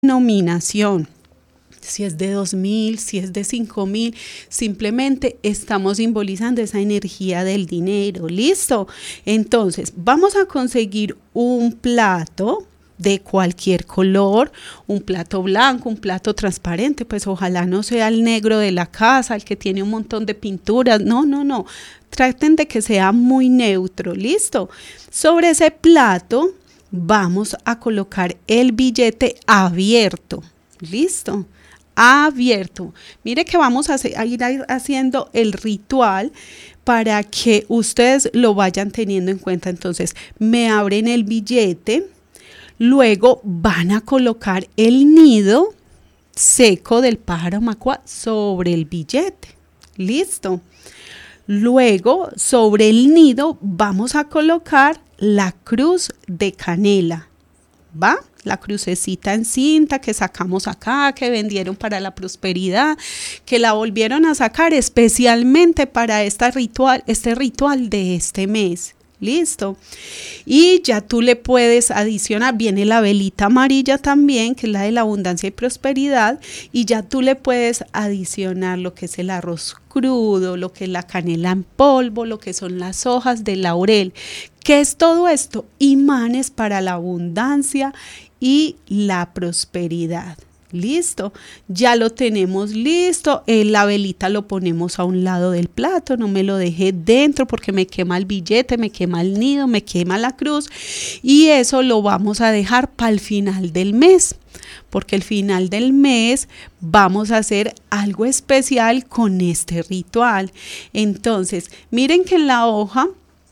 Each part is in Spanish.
denominación. Si es de 2.000, si es de 5.000, simplemente estamos simbolizando esa energía del dinero. ¿Listo? Entonces, vamos a conseguir un plato de cualquier color, un plato blanco, un plato transparente, pues ojalá no sea el negro de la casa, el que tiene un montón de pinturas. No. Traten de que sea muy neutro. ¿Listo? Sobre ese plato vamos a colocar el billete abierto. ¿Listo? Abierto. Mire que vamos a ir haciendo el ritual para que ustedes lo vayan teniendo en cuenta. Entonces, me abren el billete, luego van a colocar el nido seco del pájaro macua sobre el billete. ¿Listo? Luego, sobre el nido vamos a colocar la cruz de canela. ¿Va? La crucecita en cinta que sacamos acá, que vendieron para la prosperidad, que la volvieron a sacar especialmente para este ritual de este mes. ¿Listo? Y ya tú le puedes adicionar, viene la velita amarilla también, que es la de la abundancia y prosperidad, y ya tú le puedes adicionar lo que es el arroz crudo, lo que es la canela en polvo, lo que son las hojas de laurel. ¿Qué es todo esto? Imanes para la abundancia y la prosperidad. Listo, ya lo tenemos listo. La velita lo ponemos a un lado del plato, no me lo dejé dentro porque me quema el billete, me quema el nido, me quema la cruz, y eso lo vamos a dejar para el final del mes, porque el final del mes vamos a hacer algo especial con este ritual. Entonces, miren que en la hoja,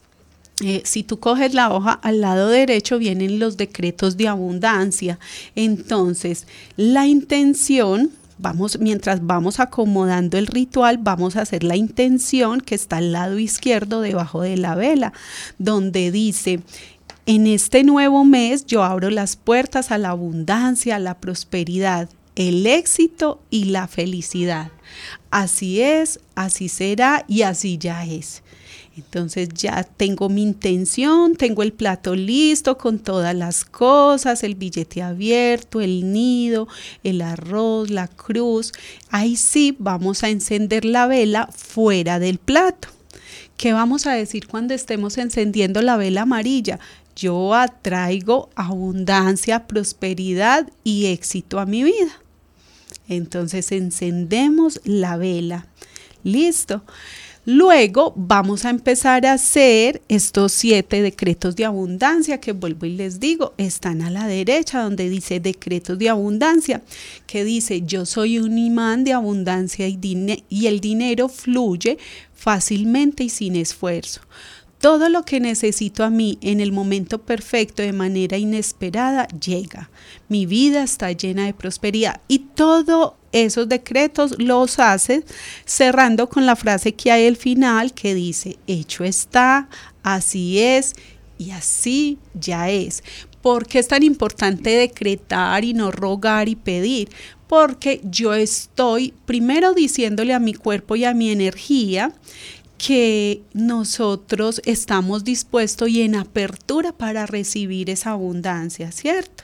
si tú coges la hoja, al lado derecho vienen los decretos de abundancia. Entonces, la intención, mientras vamos acomodando el ritual, vamos a hacer la intención que está al lado izquierdo debajo de la vela, donde dice: en este nuevo mes yo abro las puertas a la abundancia, a la prosperidad, el éxito y la felicidad. Así es, así será y así ya es. Entonces ya tengo mi intención, tengo el plato listo con todas las cosas, el billete abierto, el nido, el arroz, la cruz. Ahí sí vamos a encender la vela fuera del plato. ¿Qué vamos a decir cuando estemos encendiendo la vela amarilla? Yo atraigo abundancia, prosperidad y éxito a mi vida. Entonces encendemos la vela. Listo. Luego vamos a empezar a hacer estos 7 decretos de abundancia que, vuelvo y les digo, están a la derecha donde dice decretos de abundancia, que dice: yo soy un imán de abundancia y el dinero fluye fácilmente y sin esfuerzo. Todo lo que necesito a mí en el momento perfecto de manera inesperada llega. Mi vida está llena de prosperidad. Y todos esos decretos los hace cerrando con la frase que hay al final que dice: hecho está, así es y así ya es. ¿Por qué es tan importante decretar y no rogar y pedir? Porque yo estoy primero diciéndole a mi cuerpo y a mi energía que nosotros estamos dispuestos y en apertura para recibir esa abundancia, ¿cierto?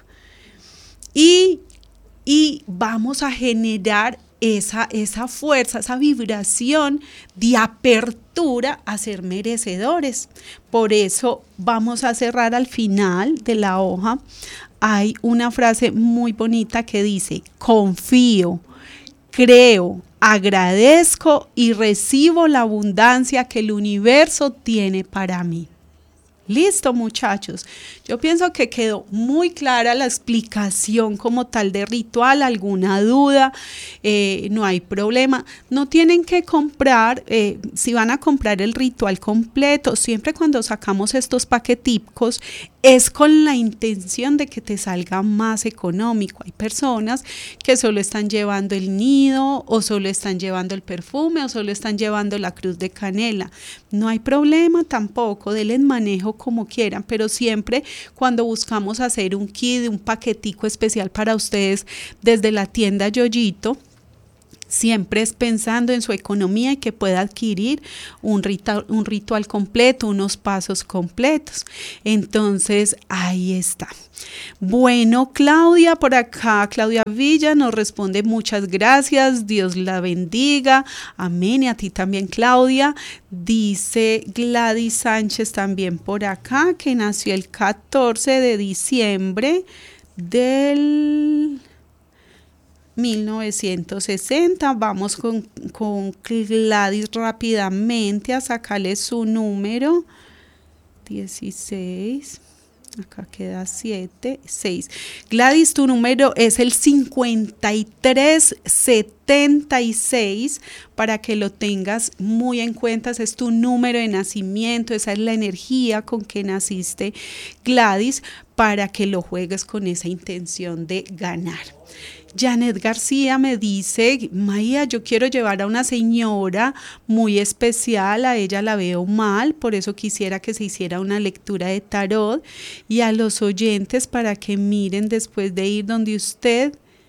Y vamos a generar esa fuerza, esa vibración de apertura a ser merecedores. Por eso vamos a cerrar al final de la hoja. Hay una frase muy bonita que dice: confío, creo, agradezco y recibo la abundancia que el universo tiene para mí. Listo, muchachos. Yo pienso que quedó muy clara la explicación como tal de ritual. ¿Alguna duda? No hay problema. No tienen que comprar, si van a comprar el ritual completo, siempre cuando sacamos estos paqueticos, es con la intención de que te salga más económico. Hay personas que solo están llevando el nido, o solo están llevando el perfume, o solo están llevando la cruz de canela. No hay problema tampoco, denle manejo como quieran, pero siempre cuando buscamos hacer un kit, un paquetico especial para ustedes desde la tienda Yoyito, Siempre es pensando en su economía y que pueda adquirir un ritual completo, unos pasos completos. Entonces, ahí está. Bueno, Claudia, por acá, Claudia Villa nos responde muchas gracias, Dios la bendiga, amén, y a ti también, Claudia. Dice Gladys Sánchez también por acá, que nació el 14 de diciembre del 1960. Vamos con Gladys rápidamente a sacarle su número. 16. Acá queda 7, 6. Gladys, tu número es el 5376, para que lo tengas muy en cuenta. Ese es tu número de nacimiento, esa es la energía con que naciste, Gladys, para que lo juegues con esa intención de ganar. Janet García me dice, María, yo quiero llevar a una señora muy especial, a ella la veo mal, por eso quisiera que se hiciera una lectura de tarot, y a los oyentes para que miren después de ir donde usted,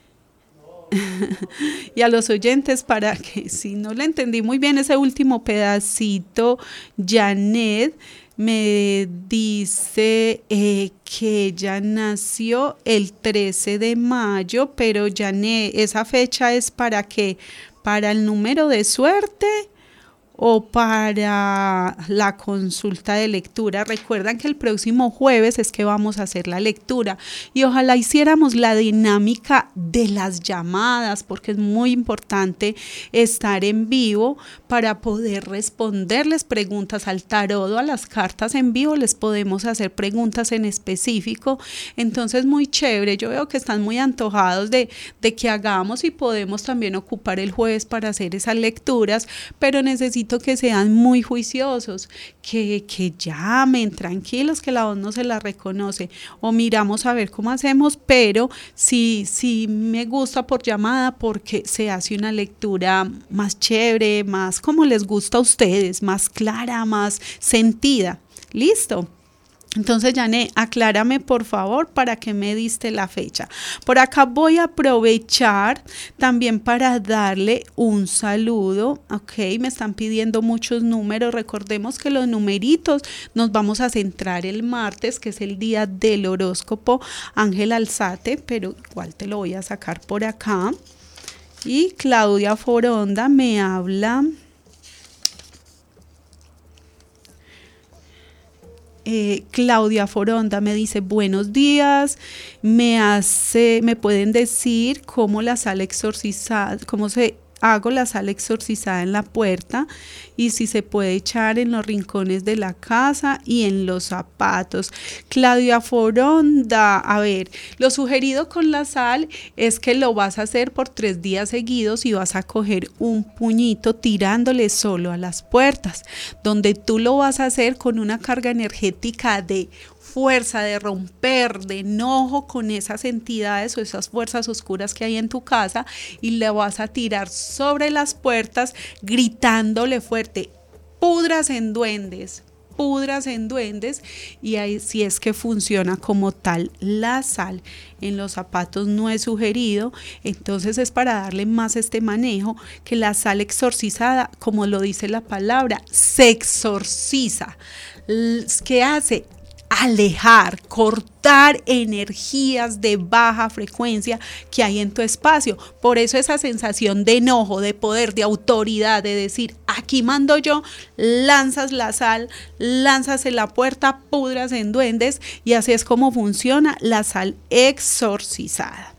y a los oyentes para que, si no le entendí muy bien ese último pedacito, Janet me dice que ella nació el 13 de mayo, pero Janet, ¿esa fecha es para qué? ¿Para el número de suerte o para la consulta de lectura? Recuerdan que el próximo jueves es que vamos a hacer la lectura y ojalá hiciéramos la dinámica de las llamadas, porque es muy importante estar en vivo para poder responderles preguntas al tarot o a las cartas en vivo. Les podemos hacer preguntas en específico, entonces muy chévere. Yo veo que están muy antojados de que hagamos, y podemos también ocupar el jueves para hacer esas lecturas, pero necesito que sean muy juiciosos, que llamen tranquilos, que la voz no se la reconoce, o miramos a ver cómo hacemos, pero sí me gusta por llamada, porque se hace una lectura más chévere, más como les gusta a ustedes, más clara, más sentida. ¿Listo? Entonces, Janet, aclárame por favor para qué me diste la fecha. Por acá voy a aprovechar también para darle un saludo. Ok, me están pidiendo muchos números. Recordemos que los numeritos nos vamos a centrar el martes, que es el día del horóscopo Ángel Alzate, pero igual te lo voy a sacar por acá. Y Claudia Foronda me habla. Claudia Foronda me dice, buenos días, me pueden decir cómo la sal exorcizada, hago la sal exorcizada en la puerta, y si se puede echar en los rincones de la casa y en los zapatos. Claudia Foronda, a ver, lo sugerido con la sal es que lo vas a hacer por 3 días seguidos y vas a coger un puñito tirándole solo a las puertas, donde tú lo vas a hacer con una carga energética de fuerza, de romper, de enojo con esas entidades o esas fuerzas oscuras que hay en tu casa, y le vas a tirar sobre las puertas gritándole fuerte, pudras en duendes, y ahí sí es que funciona como tal. La sal en los zapatos no es sugerido, entonces es para darle más este manejo, que la sal exorcizada, como lo dice la palabra, se exorciza. ¿Qué hace? Alejar, cortar energías de baja frecuencia que hay en tu espacio. Por eso esa sensación de enojo, de poder, de autoridad, de decir, aquí mando yo, lanzas la sal, lanzas en la puerta, pudras en duendes, y así es como funciona la sal exorcizada.